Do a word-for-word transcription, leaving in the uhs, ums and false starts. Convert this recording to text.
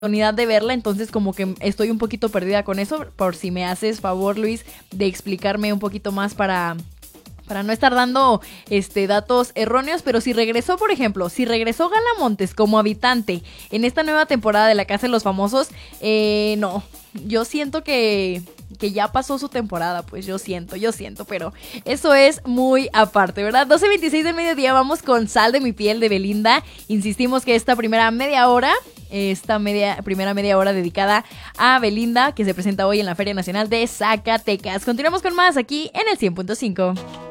oportunidad de verla, entonces como que estoy un poquito perdida con eso, por si me haces favor, Luis, de explicarme un poquito más para... para no estar dando este datos erróneos, pero si regresó, por ejemplo, si regresó Gala Montes como habitante en esta nueva temporada de La Casa de los Famosos, eh, no, yo siento que, que ya pasó su temporada, pues yo siento, yo siento, pero eso es muy aparte, ¿verdad? doce veintiséis del mediodía, vamos con Sal de mi piel de Belinda. Insistimos que esta primera media hora, esta media, primera media hora dedicada a Belinda, que se presenta hoy en la Feria Nacional de Zacatecas. Continuamos con más aquí en el cien punto cinco.